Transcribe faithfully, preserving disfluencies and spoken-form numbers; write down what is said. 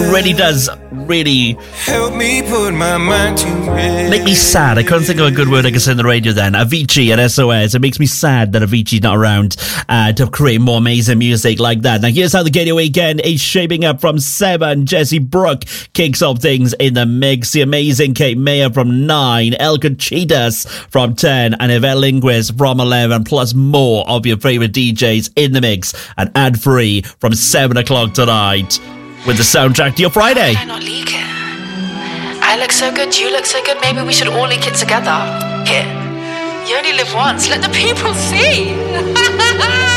really does really help me put my mind to rest. Make me sad. I couldn't think of a good word I could say on the radio then. Avicii and S O S. It makes me sad that Avicii's not around uh, to create more amazing music like that. Now here's how the Gay Weekend is shaping up from seven. Jesse Brooke kicks off things in the mix. The amazing Kate Mayer from nine. El Conchitas from ten. And Yvette Linguist from eleven. Plus more of your favourite D Js in the mix. And ad-free from seven o'clock tonight. With the soundtrack to your Friday. Why not leak it? I look so good, you look so good, maybe we should all leak it together. Here. You only live once, let the people see.